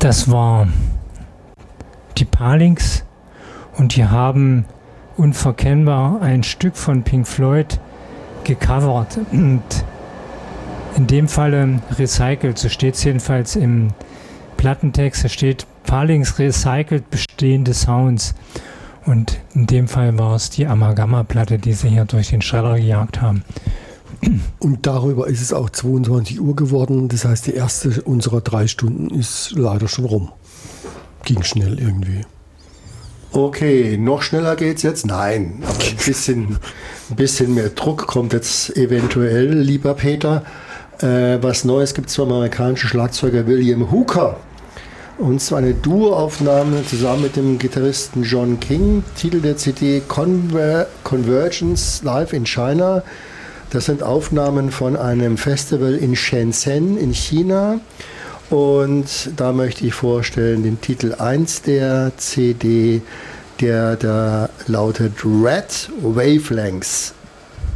Das war die Palings und die haben unverkennbar ein Stück von Pink Floyd gecovert und in dem Falle recycelt, so steht es jedenfalls im Plattentext, da steht Palings recycelt bestehende Sounds und in dem Fall war es die Amalgama-Platte, die sie hier durch den Schredder gejagt haben. Und darüber ist es auch 22 Uhr geworden. Das heißt, die erste unserer 3 Stunden ist leider schon rum. Ging schnell irgendwie. Okay, noch schneller geht's jetzt? Nein, aber ein bisschen mehr Druck kommt jetzt eventuell, lieber Peter. Was Neues gibt es vom amerikanischen Schlagzeuger William Hooker. Und zwar eine Duo-Aufnahme zusammen mit dem Gitarristen John King. Titel der CD Convergence Live in China. Das sind Aufnahmen von einem Festival in Shenzhen in China. Und da möchte ich vorstellen den Titel 1 der CD, der da lautet Red Wavelengths.